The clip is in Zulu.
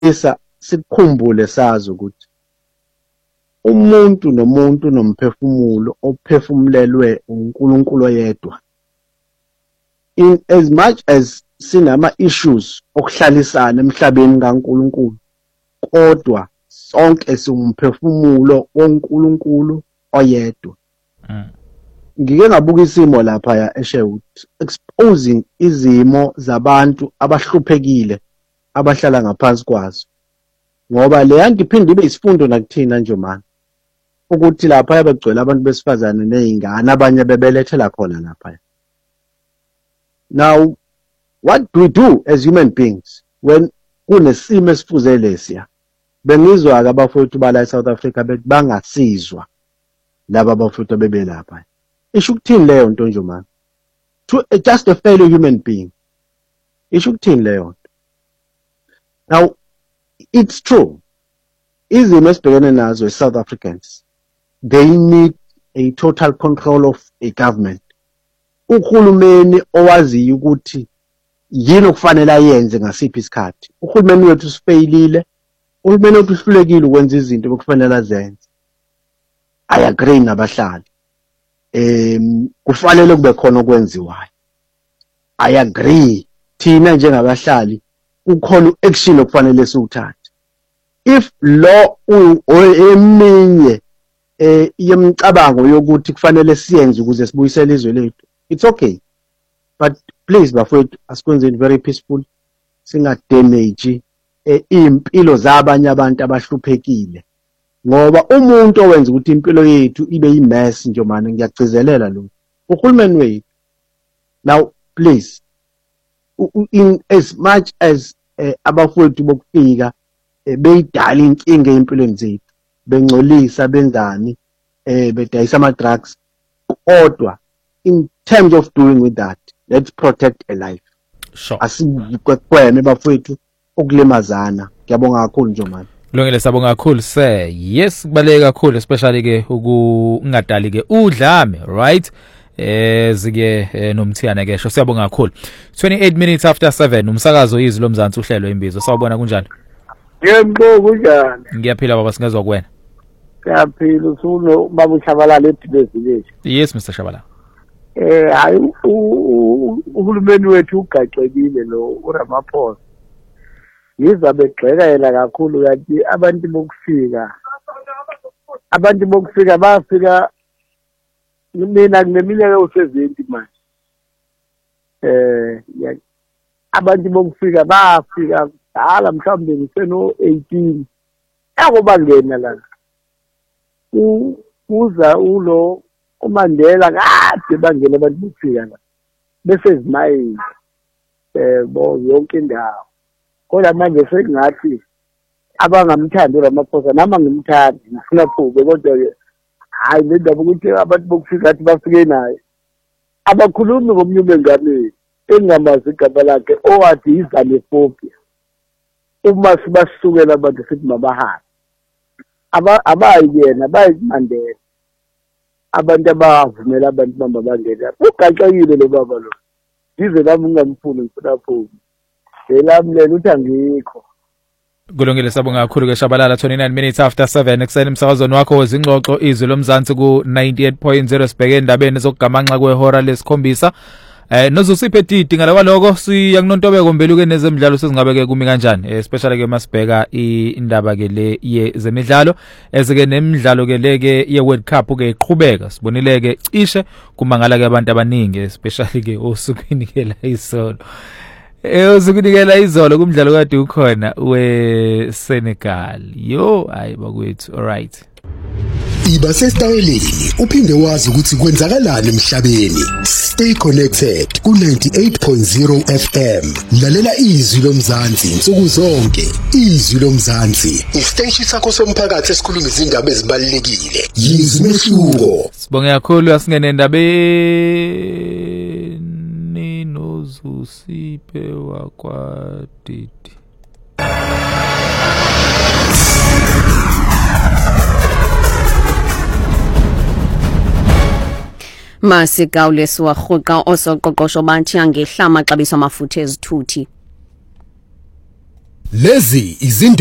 sikukhumbule sazi ukuthi umuntu nomuntu nomphefumulo ophefumulelwe uNkulunkulu oyedwa. In as much as sinama issues okuhlalisana emhlabeni kaNkulunkulu, kodwa sonke singumphefumulo woNkulunkulu oyedwa. Ngike ngabuka isimo lapha eSherwood exposing izimo zabantu abahluphekile abahlala ngaphansi kwazo. Ngoba le yanto iphinde ibe isifundo nakuthina nje manje. Ukuthi lapha yabegcwele abantu besifazane nezingane abanye bebelethela khona lapha. Now, what do we do as human beings when kunesimo esifuze lesiya? Bengizwa ke abafowethu bala eSouth Africa bethi bangasizwa laba abafowethu bebelapha. Isho ukuthini leyo nto nje manje? To just a fellow human being. Isho ukuthini leyo nto? Now, it's true. Izimo esibhekene nazo South Africans, they need a total control of a government. Uhulumeni owaziyo ukuthi yini okufanele ayenze ngasiphi isikhathi. Uhulumeni wethu usifeyilile, uhulumeni wethu uhlulekile ukwenza izinto okufanele azenze. I agree nabahlali. Kufanele kube khona okwenziwayo. I agree. Thina njengabahlali ukhona action okufanele siwuthathe. If law eminye yemicabango yokuthi kufanele siyenze ukuze sibuyisele izwe lethu, it's okay. But please bafowethu asikwenze very peaceful, singa damage impilo zabanye abantu abahluphekile. Ngoba umuntu owenza ukuthi impilo yethu ibe yimess nje manje ngiyagcizelela lo. Uhulumeni wethu. Now please, in as much as abafowethu bokufika beyidala inkinga empilweni zethu, bengcolisa benzani, bedayisa ama drugs, kodwa in terms of doing with that, let's protect a life. Sure. Asikweme bafowethu okulimazana. Ngiyabonga kakhulu nje manje. Kulungile, sabonga kakhulu sir. Yes, kubaleke kakhulu especially ke ukungadali ke udlame, right? Zike nomthiyana ke sho, siyabonga kakhulu. 28 minutes after 7 umsakazo izwi lomzansi uhlelo imbizo. Sawubona kunjani? Yebo kunjani? Ngiyaphila baba, singezwa kuwena. Siyaphila, usuno baba uShabalala eDibezile. Yes Mr. Shabalala. Hayi uhulumeni wethu ugacekile lo uRamaphosa. Yizabe egxekela kakhulu kanti abantu bokufika bafika mina kuneminyaka usezenti manje. Abantu bokufika bafika dala mhlawumbe ngiseno 18 yakubangena la. Uza ulo uMandela kade bangena abantu bokufika la. Bese zimayini bo yonke indawo. Kodwa manje sekungathi abangamthandi uRamaphosa nama ngimthandi ngifuna phube, kodwa ke hayi le ndaba ukuthi abantu bokufika athi bafike naye abakhulumi ngomnyume ngane engamazi igama lakhe owathi izalephobia. Uma sibasukela abantu sithi mabahambe abayena bayiMandela abantu abavumela abantu bamba bangena. Ugacekile lo baba lo, dize nami ngingamfuni ngifuna phube elamlela uthi angikho. Kulungile, sabonga kakhulu ke Shabalala. 29 minutes after 7 ekuseni umsakazweni wakho wezingxoxo izwi lomzansi ku 98.0 sibheke endabeni zokugamanxa kwehora lesikhombisa. Nozusiphe Titi ngalawa lokho siyakunontobeko mbeleke nezemidlalo sezingabeke kumi kanjani, especially ke masibheka indaba ke le yezemidlalo ezike nemidlalo ke leke ye World Cup ke iqhubeka. Sibonileke cishe kumangala ke abantu abaningi, especially ke osukunikela izolo. Usukunikela izolo kumdlalo kade ukhona weSenegal. Yo hayi bakwethu. All right. Iba sesitayeleni uphinde wazi ukuthi kwenzakalani emhlabeni. Stay connected ku 98.0 FM. Lalela izwi lomzansi insuku zonke. Izwi lomzansi, isiteshi sakho somphakathi esikhuluma izindaba ezibalekile. Yizwi mehluko. Sibonge kakhulu asingene endabeni nozusiphe wakwa Titi. Masigawulesi warhuqa osoqoqosho banthi angehlama xabiso amafutha ezithuthi. lezi izindaba